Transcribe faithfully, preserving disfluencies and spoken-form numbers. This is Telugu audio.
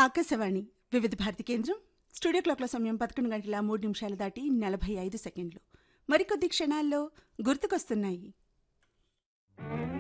ఆకాశవాణి వివిధ భారతి కేంద్రం స్టూడియో క్లాక్ల సమయం పదకొండు గంటల మూడు నిమిషాలు దాటి నలభై ఐదు సెకండ్లు. మరికొద్ది క్షణాల్లో గుర్తుకొస్తున్నాయి.